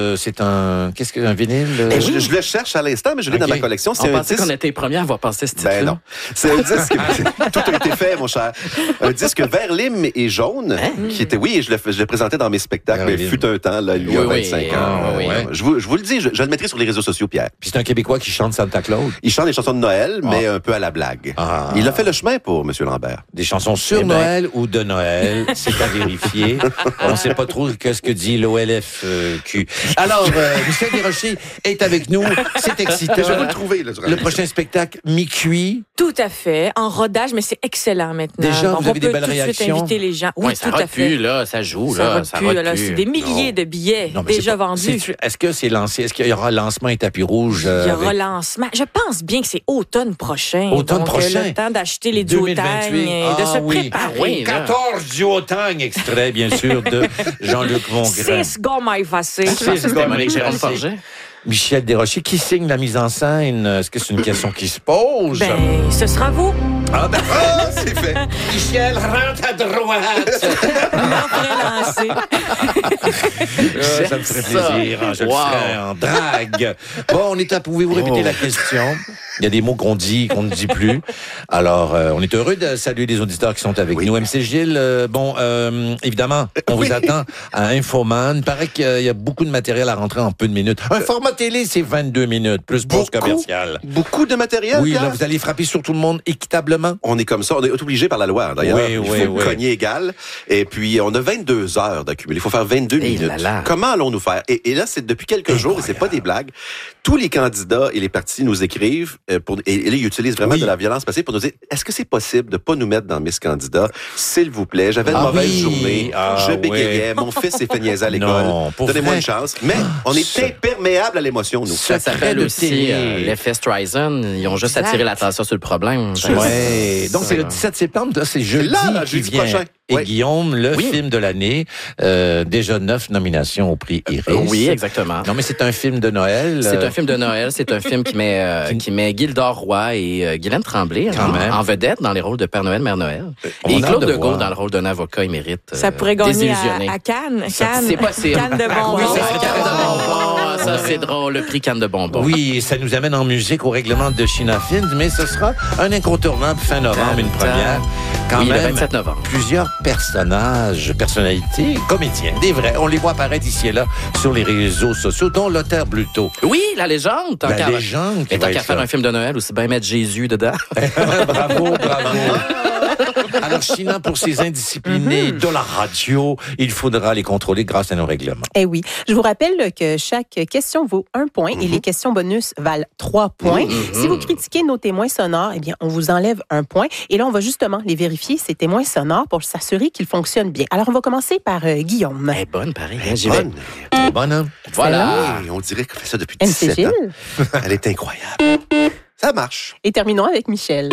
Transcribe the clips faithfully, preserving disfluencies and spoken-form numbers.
Euh, c'est un... Qu'est-ce que un vinyle? Euh... Je, je le cherche à l'instant, mais je l'ai okay. dans ma collection. C'est On un pensait disque... qu'on était les premiers à avoir pensé ce titre-là. Ben non. C'est un disque... Tout a été fait, mon cher. Un disque vert lime et jaune, hein? qui était... Oui, je le, je le présentais dans mes spectacles, mais il fut un temps, là, il y a oui, vingt-cinq oui, ans. Oui, oui. Je, vous, je vous le dis, je, je le mettrai sur les réseaux sociaux, Pierre. Puis c'est un Québécois qui chante Santa Claus. Il chante des chansons de Noël, ah. mais un peu à la blague. Ah. Il a fait le chemin pour M. Lambert. Des chansons sur eh Noël ben... ou de Noël, c'est à vérifier. On ne sait pas trop ce que dit l'O L F Q. Alors, euh, Michel Desrochers est avec nous. C'est excitant. Je vais vous le trouver. Là, le prochain spectacle, mi-cuit. Tout à fait. En rodage, mais c'est excellent maintenant. Déjà, donc, vous avez des belles réactions. On peut tout de suite inviter les gens. Oui, ouais, ça tout à fait. Pu, là, ça joue. Ça là, ça pu, là, c'est des milliers non. de billets non, déjà pas, vendus. Est, est-ce que c'est lancé? Est-ce qu'il y aura lancement et tapis rouge? Euh, Il y aura avec... lancement. Je pense bien que c'est automne prochain. Automne donc, prochain? Le temps d'acheter les duotangs et ah, de se oui. préparer. Ah, oui, quatorze duotangs, extrait, bien sûr, de Jean-Luc Mongrain. Six gommes effacées. Six gommes effacées. Michel Desrochers, qui signe la mise en scène? Est-ce que c'est une question qui se pose? Ben, ce sera vous. Ah, ben, ah, c'est fait. Michel, rentre à droite. lancer. euh, ça me ferait plaisir. Hein, je wow. le ferais en drague. Bon, on est à... Pouvez-vous répéter oh. la question? Il y a des mots qu'on dit, qu'on ne dit plus. Alors, euh, on est heureux de saluer les auditeurs qui sont avec oui. nous. M C Gilles, euh, bon, euh, évidemment, on oui. vous attend à Infoman. Il paraît qu'il y a beaucoup de matériel à rentrer en peu de minutes. Un format télé, c'est vingt-deux minutes, plus pause commerciale. Beaucoup de matériel, Oui, Pierre? Là, vous allez frapper sur tout le monde équitablement. On est comme ça, on est obligé par la loi, d'ailleurs. Oui, Il oui, faut oui. cogner égal. Et puis, on a vingt-deux heures d'accumuler. Il faut faire vingt-deux et minutes. Là là. Comment allons-nous faire? Et, et là, c'est depuis quelques Incroyable. jours, et c'est pas des blagues. Tous les candidats et les partis nous écrivent, euh, pour, et, et là, ils utilisent vraiment oui. de la violence passive pour nous dire, est-ce que c'est possible de pas nous mettre dans Miss Candidat? S'il vous plaît, j'avais une ah mauvaise oui. journée, ah je bégayais, oui. mon fils s'est fait niaiser à l'école. Donnez-moi une chance. Mais on est ça. imperméable à l'émotion, nous. Ça s'appelle aussi euh, l'effet Streisand. Ils ont juste exact. attiré l'attention sur le problème. Ouais. Donc, c'est le dix-sept septembre, là, c'est jeudi, là, là, jeudi qui vient. prochain. Et oui. Guillaume, le oui. film de l'année, euh, déjà neuf nominations au prix Iris. Euh, oui, exactement. Non, mais c'est un film de Noël. C'est euh... un film de Noël. C'est un film qui met, euh, qui met Gildor Roy et euh, Guylaine Tremblay en, en vedette dans les rôles de Père Noël, Mère Noël. On et Claude de Gaulle dans le rôle d'un avocat émérite. Euh, ça pourrait gagner à, à Cannes. Cannes. C'est possible. Cannes de bonbons. Oui, ça, Cannes de bonbons. Ça, c'est drôle. Le prix Cannes de bonbons. Oui, ça nous amène en musique au règlement de China Films, mais ce sera un incontournable fin novembre, une première. Quand oui, même, le vingt-sept novembre. Plusieurs personnages, personnalités, comédiens, des vrais. On les voit apparaître ici et là sur les réseaux sociaux, dont Lothar Bluteau. Oui, la légende. Tant la qu'à, légende. Et tant qu'à faire un film de Noël, aussi bien mettre Jésus dedans. Bravo, bravo. Alors, China, pour ces indisciplinés mm-hmm. de la radio, il faudra les contrôler grâce à nos règlements. Eh oui. Je vous rappelle que chaque question vaut un point mm-hmm. et les questions bonus valent trois points. Mm-hmm. Si vous critiquez nos témoins sonores, eh bien, on vous enlève un point. Et là, on va justement les vérifier, ces témoins sonores, pour s'assurer qu'ils fonctionnent bien. Alors, on va commencer par euh, Guillaume. Elle est bonne, pareil. Elle est bonne. Elle est bonne, hein? Voilà. Oui, on dirait qu'on fait ça depuis dix-sept ans. Elle est incroyable. Ça marche. Et terminons avec Michel.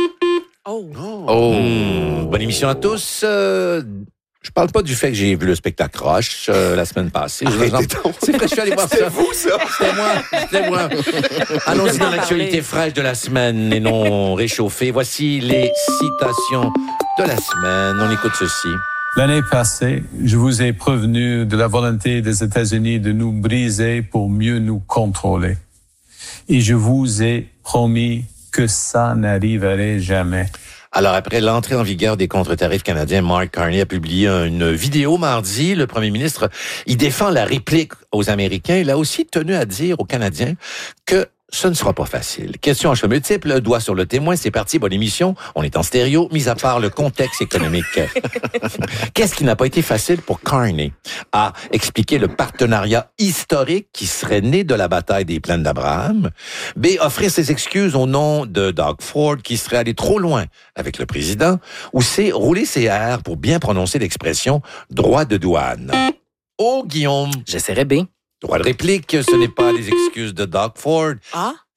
Oh. Oh. Mmh. Bonne émission à tous. Euh, je parle pas du fait que j'ai vu le spectacle Roche euh, la semaine passée. C'est vrai, je suis allé voir ça. C'était vous, ça? C'était moi. C'était moi. Allons-y dans l'actualité fraîche de la semaine et non réchauffée. Voici les citations de la semaine. On écoute ceci. L'année passée, je vous ai prévenu de la volonté des États-Unis de nous briser pour mieux nous contrôler. Et je vous ai promis que ça n'arriverait jamais. Alors, après l'entrée en vigueur des contre-tarifs canadiens, Mark Carney a publié une vidéo mardi. Le premier ministre, il défend la réplique aux Américains. Il a aussi tenu à dire aux Canadiens que ce ne sera pas facile. Question à choix multiple, doigt sur le témoin, c'est parti, bonne émission. On est en stéréo, mis à part le contexte économique. Qu'est-ce qui n'a pas été facile pour Carney? A. Expliquer le partenariat historique qui serait né de la bataille des plaines d'Abraham. B. Offrir ses excuses au nom de Doug Ford qui serait allé trop loin avec le président. Ou C. Rouler ses airs pour bien prononcer l'expression droit de douane. Oh, Guillaume. J'essaierai B. Droit de réplique, ce n'est pas les excuses de Doug Ford. Ah?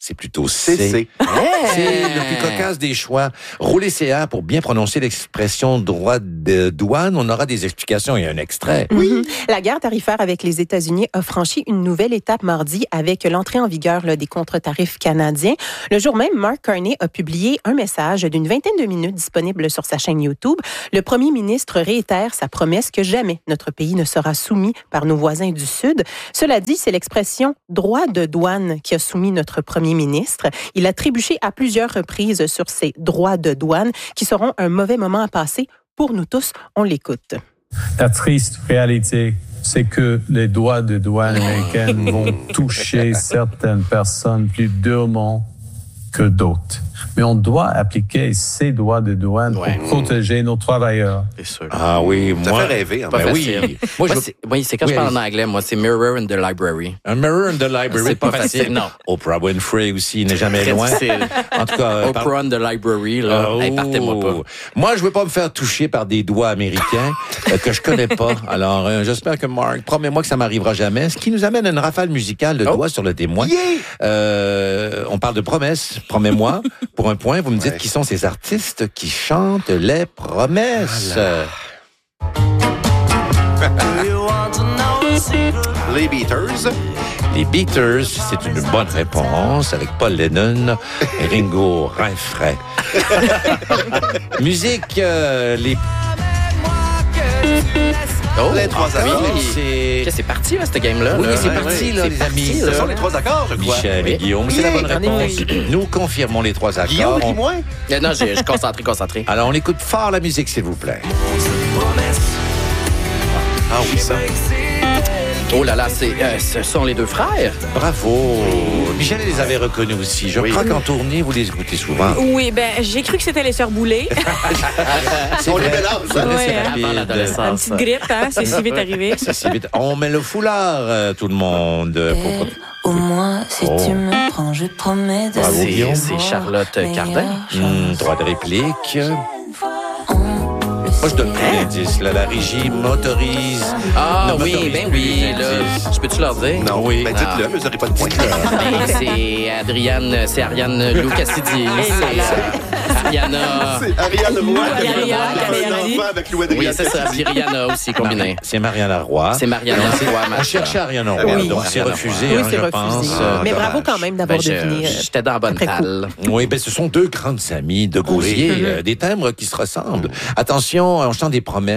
C'est plutôt C. C'est C. C'est le plus cocasse des choix. Roulez C A pour bien prononcer l'expression droit de douane. On aura des explications et un extrait. Oui. La guerre tarifaire avec les États-Unis a franchi une nouvelle étape mardi avec l'entrée en vigueur là, des contre-tarifs canadiens. Le jour même, Mark Carney a publié un message d'une vingtaine de minutes disponible sur sa chaîne YouTube. Le premier ministre réitère sa promesse que jamais notre pays ne sera soumis par nos voisins du Sud. Cela dit, c'est l'expression « droit de douane » qui a soumis notre premier ministre. Il a trébuché à plusieurs reprises sur ces droits de douane qui seront un mauvais moment à passer pour nous tous. On l'écoute. La triste réalité, c'est que les droits de douane américaines vont toucher certaines personnes plus durement que d'autres. Mais on doit appliquer ces droits de douane ouais. pour protéger nos travailleurs. C'est sûr. Ah oui, ça moi... fait rêver. En pas ben oui. Moi, moi je... c'est, oui, c'est quand oui, je parle en anglais, moi, c'est Mirror in the Library. Un Mirror in the Library, c'est pas, pas facile. facile. Non. Oprah Winfrey aussi, n'est jamais loin. En tout cas, Oprah par... in the Library, là, oh. hey, partez-moi pas. Moi, je veux pas me faire toucher par des doigts américains euh, que je connais pas. Alors, euh, j'espère que Mark, promets-moi que ça m'arrivera jamais. Ce qui nous amène à une rafale musicale de oh. doigts sur le témoin. Yeah. Euh, on parle de promesses. Promets-moi. Pour un point, vous me dites ouais. qui sont ces artistes qui chantent les promesses. Les Beatles. Les Beatles, c'est une bonne réponse avec Paul Lennon et Ringo Rinfret. Musique, euh, les... Oh, les trois ah, accords. Oui, c'est... c'est parti, là, cette game-là. Oui, là. c'est parti, oui, là, c'est les parti, amis. Ce sont les trois accords, je crois. Michel oui. et Guillaume, oui, c'est la bonne réponse. Oui. Nous confirmons les trois accords. Guillaume, dis-moi. On... Non, je suis concentré, concentré. Alors, on écoute fort la musique, s'il vous plaît. Ah oui, ça. Oh là là, c'est, euh, ce sont les deux frères. Bravo. Michel les avait reconnus aussi. Je oui. crois qu'en tournée, vous les écoutez souvent. Oui, ben j'ai cru que c'était les Sœurs Boulay. On les mélange. Ça, ouais, c'est hein. Avant l'adolescence. Une petite grippe, hein? C'est si vite arrivé. C'est si vite. On met le foulard, euh, tout le monde. Et pour... Au moins, si oh. tu me prends, je promets de... Bravo, c'est, c'est Charlotte Cardin. Mmh, droit de réplique. Moi, je donne plus d'indices. Là, la régie m'autorise. Ah non, oui, ben oui. Là, je peux-tu leur dire? Non, oui. Ben dites-le, mais vous n'aurez pas de point. Ben, c'est Adriane, c'est Ariane Lou Cassidy. C'est euh, Ariana. C'est Ariane Roy. Ariana, un enfant avec Lou Adriane. Oui, c'est ça. Puis Rihanna aussi combiné. C'est Mariana Roy. C'est Mariana Roy. On cherchait Ariana Roy. Oui. Donc, c'est refusé, oui, hein, c'est je refusé. pense. Ah, mais bravo quand même d'avoir ben, deviné. Je, j'étais dans la bonne talle. Oui, ben ce sont deux grandes amies de Gauzier, oui. euh, des timbres qui se ressemblent. Attention, on chante des promesses.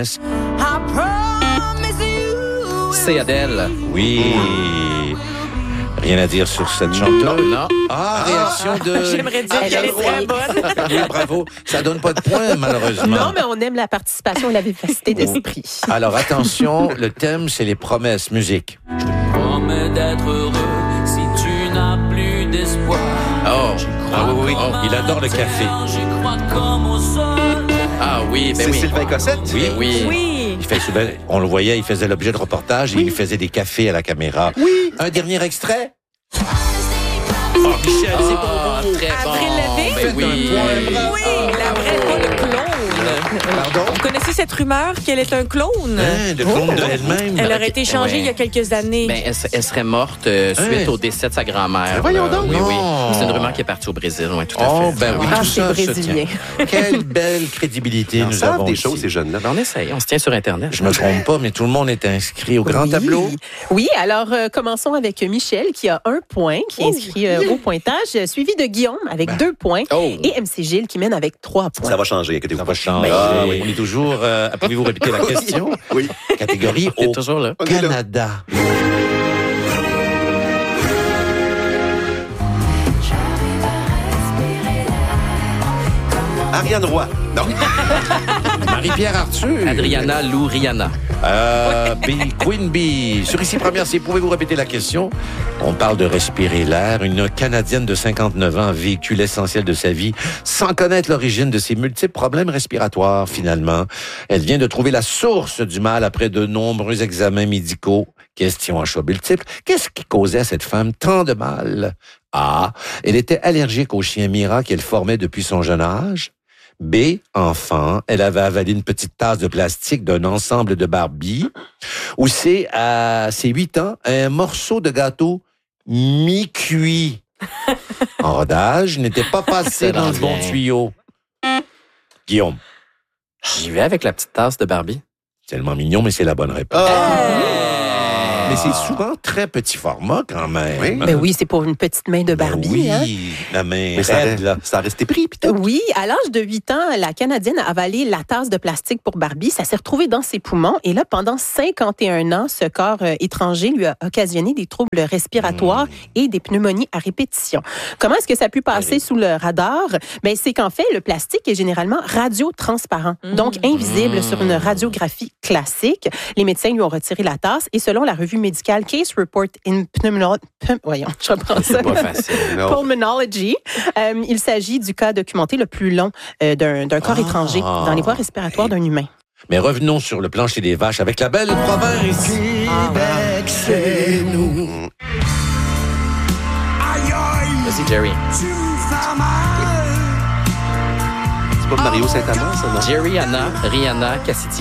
C'est Adèle. Oui. Rien à dire sur cette chanteuse. Non, non. Ah, réaction de... J'aimerais dire qu'elle est très bonne. Oui, bravo. Ça donne pas de points, malheureusement. Non, mais on aime la participation et la vivacité d'esprit. Alors, attention, le thème, c'est les promesses. Musique. Je te promets d'être heureux si tu n'as plus d'espoir. Oh, ah oui, oui. Oh, il adore le café. J'y crois comme au sol. Ah oui, ben c'est oui. Sylvain Cossette? Oui, oui. Oui. Il fait souvent, on le voyait, il faisait l'objet de reportages et oui. il faisait des cafés à la caméra. Oui. Un dernier extrait? Oh, Michel, oh, c'est pour vous. Très bon. Avril Lavigne? Ben oui. Oui, la vraie, pas le clone. Pardon? Vous connaissez cette rumeur qu'elle est un clone? Hein, de clone oh. de elle-même. Elle aurait été changée ouais. il y a quelques années. Ben, elle, elle serait morte euh, suite hein? au décès de sa grand-mère. Voyons donc. Oui, non. oui. C'est une rumeur qui est partie au Brésil, oui, tout à oh, fait. Ben oui, ah, tout c'est ça, brésilien. Quelle belle crédibilité ils nous savent avons des ici. choses, ces jeunes-là. Ben, on essaye, on se tient sur Internet. Je me trompe pas, mais tout le monde est inscrit au grand oui. tableau. Oui, alors euh, commençons avec Michel qui a un point, qui est inscrit euh, au pointage, suivi de Guillaume avec ben. deux points oh. et M C Gilles qui mène avec trois points. Ça va changer, inquiétez-vous. Ça va changer. Ah, oui. On est toujours... Euh, pouvez-vous répéter la question? Oui. Catégorie au toujours là. Canada. Ariane Roy. Non. Marie-Pierre Arthur. Adriana Lou Rihanna. Euh, B, Queen Bee. Sur Ici Première, c'est pouvez-vous répéter la question? On parle de respirer l'air. Une Canadienne de cinquante-neuf ans a vécu l'essentiel de sa vie sans connaître l'origine de ses multiples problèmes respiratoires, finalement. Elle vient de trouver la source du mal après de nombreux examens médicaux. Question à choix multiples. Qu'est-ce qui causait à cette femme tant de mal? A. Elle était allergique aux chiens Mira qu'elle formait depuis son jeune âge. B, enfant, elle avait avalé une petite tasse de plastique d'un ensemble de Barbie. Ou C, à ses huit ans, un morceau de gâteau mi-cuit. en rodage, n'était pas passé dans le bon tuyau. Guillaume. J'y vais avec la petite tasse de Barbie. Tellement mignon, mais c'est la bonne réponse. Oh! Mais c'est souvent très petit format quand même. Oui, ben oui, c'est pour une petite main de Barbie. Ben oui, hein? la main mais ça, raide, là. ça a resté pris, pis tout. Oui, à l'âge de huit ans, la Canadienne a avalé la tasse de plastique pour Barbie. Ça s'est retrouvé dans ses poumons. Et là, pendant cinquante et un ans, ce corps euh, étranger lui a occasionné des troubles respiratoires mmh. et des pneumonies à répétition. Comment est-ce que ça a pu passer oui. sous le radar? Ben, c'est qu'en fait, le plastique est généralement radiotransparent, mmh. donc invisible mmh. sur une radiographie classique. Les médecins lui ont retiré la tasse et selon la revue médicale Case Report in Pneumology, voyons, je reprends ça. C'est pas facile. Pulmonology, euh, il s'agit du cas documenté le plus long euh, d'un, d'un corps ah. étranger dans les voies respiratoires d'un humain. Mais revenons sur le plancher des vaches avec la belle province. Québec, c'est nous. Vas-y, Jerry. C'est pas Mario Saint-Amand, ça, non? Jerry, Anna, Rihanna, Cassidy.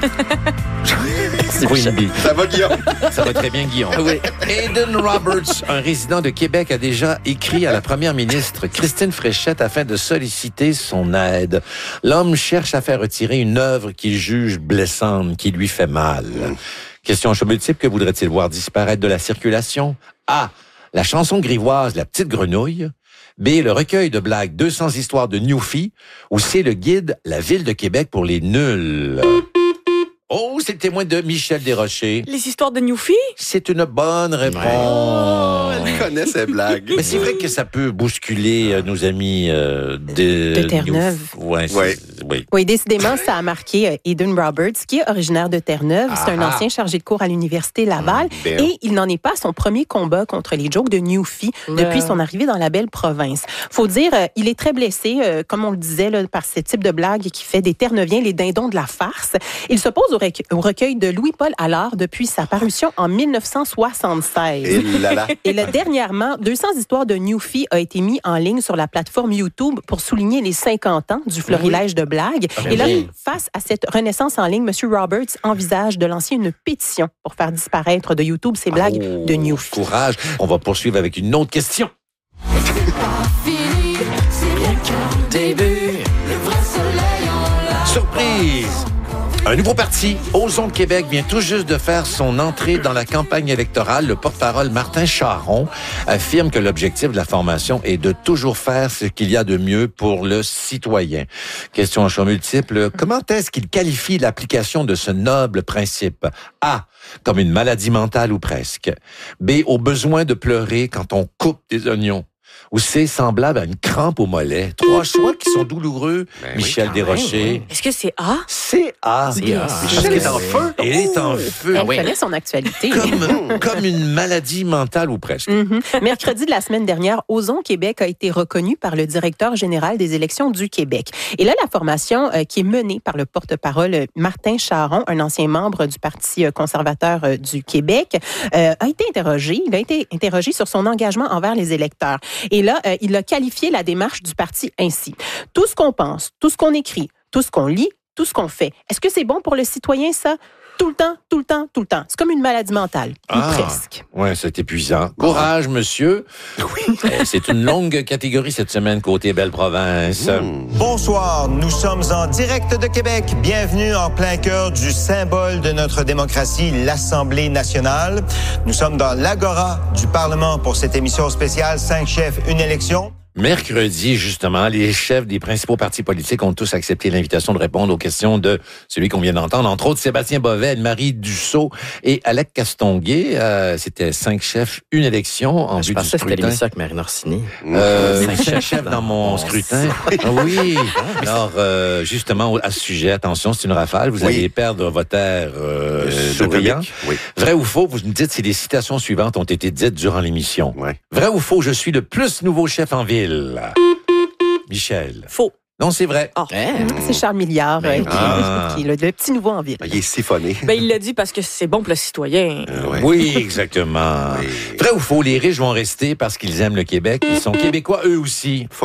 Oui, ça va, Guillaume? Ça va très bien, Guillaume. Oui. Aidan Roberts, un résident de Québec, a déjà écrit à la première ministre Christine Fréchette afin de solliciter son aide. L'homme cherche à faire retirer une œuvre qu'il juge blessante, qui lui fait mal. Mmh. Question à choix multiple, que voudrait-il voir disparaître de la circulation? A. La chanson grivoise La Petite Grenouille. B, le recueil de blagues deux cents histoires de Newfie, ou C, le guide La Ville de Québec pour les nuls. Oh, c'est le témoin de Michel Desrochers. Les histoires de Newfie? C'est une bonne réponse. Oh, elle connaît ces blagues. Mais c'est vrai que ça peut bousculer euh, nos amis euh, de, de Terre-Neuve. Ouais, ouais. Oui. Oui, décidément, ça a marqué euh, Aidan Roberts, qui est originaire de Terre-Neuve. Ah, c'est un ancien chargé de cours à l'Université Laval. Mmh, et il n'en est pas à son premier combat contre les jokes de Newfie mmh. depuis son arrivée dans la belle province. Faut dire, euh, il est très blessé, euh, comme on le disait, là, par ce type de blague qui fait des Terre-Neuviens les dindons de la farce. Il s'oppose au, rec- au recueil de Louis-Paul Allard depuis sa parution en dix-neuf cent soixante-seize. Et, là là. et là, dernièrement, deux cents histoires de Newfie a été mis en ligne sur la plateforme YouTube pour souligner les cinquante ans du florilège de blagues. Et là, face à cette renaissance en ligne, M. Roberts envisage de lancer une pétition pour faire disparaître de YouTube ces blagues oh, de Newfie. Courage. On va poursuivre avec une autre question. Surprise! Un nouveau parti, Osons Québec, vient tout juste de faire son entrée dans la campagne électorale. Le porte-parole Martin Charron affirme que l'objectif de la formation est de toujours faire ce qu'il y a de mieux pour le citoyen. Question en choix multiple. Comment est-ce qu'il qualifie l'application de ce noble principe? A. Comme une maladie mentale ou presque. B. Au besoin de pleurer quand on coupe des oignons. Ou c'est semblable à une crampe au mollet. Trois choix qui sont douloureux. Ben Michel oui, Desrochers. Même. Est-ce que c'est A? C'est A. C'est A. Michel est en feu. Il est en feu. Elle connaît son actualité. Comme, comme une maladie mentale ou presque. Mm-hmm. Mercredi de la semaine dernière, Osons Québec a été reconnu par le directeur général des élections du Québec. Et là, la formation euh, qui est menée par le porte-parole Martin Charron, un ancien membre du Parti conservateur euh, du Québec, euh, a été interrogé. Il a été interrogé sur son engagement envers les électeurs. Et là, euh, il a qualifié la démarche du parti ainsi. Tout ce qu'on pense, tout ce qu'on écrit, tout ce qu'on lit, tout ce qu'on fait. Est-ce que c'est bon pour le citoyen, ça? Tout le temps, tout le temps, tout le temps. C'est comme une maladie mentale, ou ah, presque. Oui, c'est épuisant. Courage, monsieur. Oui. C'est une longue catégorie cette semaine, côté Belle-Province. Mmh. Bonsoir, nous sommes en direct de Québec. Bienvenue en plein cœur du symbole de notre démocratie, l'Assemblée nationale. Nous sommes dans l'agora du Parlement pour cette émission spéciale Cinq chefs, une élection. Mercredi, justement, les chefs des principaux partis politiques ont tous accepté l'invitation de répondre aux questions de celui qu'on vient d'entendre, entre autres Sébastien Bovet, Marie Dussault et Alec Castonguay. Euh, c'était cinq chefs, une élection en vue du scrutin. Je pensais que c'était l'émission avec Marine Orsini. Euh, cinq chefs dans mon scrutin. Oui. Alors, euh, justement, à ce sujet, attention, c'est une rafale. Vous oui. allez perdre votre air euh, euh, souriant. Oui. Vrai ou faux, vous me dites si les citations suivantes ont été dites durant l'émission. Oui. Vrai ou faux, je suis le plus nouveau chef en ville. Michel. Faux. Non, c'est vrai. Oh. Mmh. C'est Charles Milliard, ben, euh, ah. qui, qui est le, le petit nouveau en ville. Il est siphonné. Ben, il l'a dit parce que c'est bon pour le citoyen. Euh, ouais. Oui, exactement. Oui. Vrai ou faux, les riches vont rester parce qu'ils aiment le Québec. Ils sont québécois eux aussi. Faux.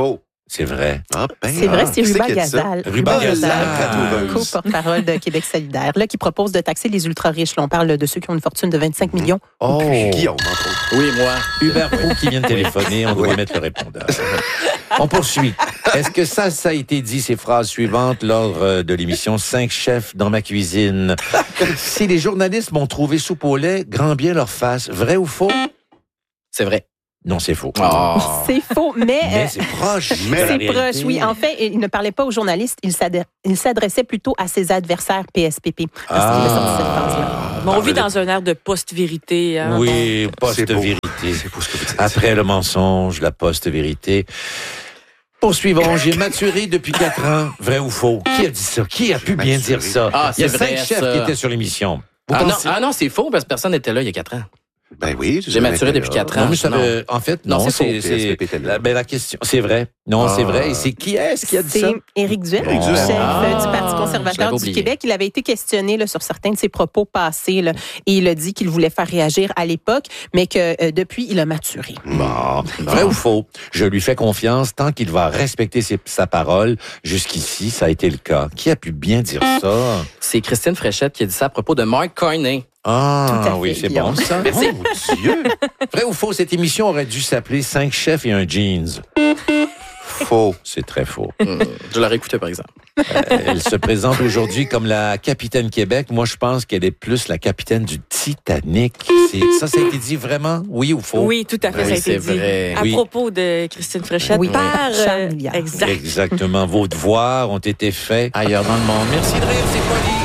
C'est vrai. Ah, ben, C'est vrai, ah, c'est qui Ruba qui a dit ça? Gazal. Ruba Gazal, la trouveuse. co-porte-parole de Québec solidaire, là, qui propose de taxer les ultra-riches. Là, on parle de ceux qui ont une fortune de vingt-cinq millions. Oh, Guillaume, entre autres. Oui, moi. Hubert Proulx qui vient de téléphoner, on doit Oui. mettre le répondeur. On poursuit. Est-ce que ça, ça a été dit, ces phrases suivantes, lors euh, de l'émission Cinq chefs dans ma cuisine? Si les journalistes m'ont trouvé soupe au lait, grand bien leur face. Vrai ou faux? C'est vrai. Non, c'est faux. Oh. C'est faux, mais... Mais euh, c'est proche. Mais de la c'est réalité. proche, oui. En fait, il ne parlait pas aux journalistes, il s'adre- il s'adressait plutôt à ses adversaires P S P P. Parce qu'il a sorti cette phrase-là. Mais on vit dans un air de post-vérité. Hein? Oui, C'est beau. post-vérité. C'est beau ce que vous dites. Après le mensonge, la post-vérité. Poursuivons. J'ai maturé depuis quatre ans. Vrai ou faux? Qui a dit ça? Qui a pu bien maturé. dire ça? Ah, Il y a c'est cinq vrai, chefs ça. qui étaient sur l'émission. Vous Ah non, pensez- ah non, c'est faux parce que personne n'était là il y a quatre ans. Ben oui. J'ai maturé depuis quatre ans. Non, mais ça Non. veut- en fait, Non, non, c'est c'est, faux. c'est, P S P P était là. la, ben, la question, c'est vrai. Non, Ah. c'est vrai. Et c'est qui est-ce qui a dit C'est ça? Éric Duhem, Éric Duhem. chef Ah. euh, du Parti Je l'avais conservateur du oublié. Québec. Il avait été questionné là, sur certains de ses propos passés là, et il a dit qu'il voulait faire réagir à l'époque, mais que euh, depuis, il a maturé. Bon. Vrai ou faux? Je lui fais confiance tant qu'il va respecter ses- sa parole. Jusqu'ici, ça a été le cas. Qui a pu bien dire ça? C'est Christine Fréchette qui a dit ça à propos de Mark Carney. Ah, Tout à fait, oui, c'est Guillaume. bon, ça. Oh, mon Dieu. Vrai ou faux? Cette émission aurait dû s'appeler Cinq chefs et un jeans. Faux. C'est très faux. Hmm, je l'aurais écouté, par exemple. Elle se présente aujourd'hui comme la capitaine Québec. Moi, je pense qu'elle est plus la capitaine du Titanic. C'est, ça, ça a été dit vraiment? Oui ou faux? Oui, tout à fait, Oui, ça a été c'est dit. vrai. À Oui. propos de Christine Fréchette Oui. par... Charles euh, Milliard. exact. Exactement. Vos devoirs ont été faits ailleurs dans le monde. Merci de rire, c'est poli.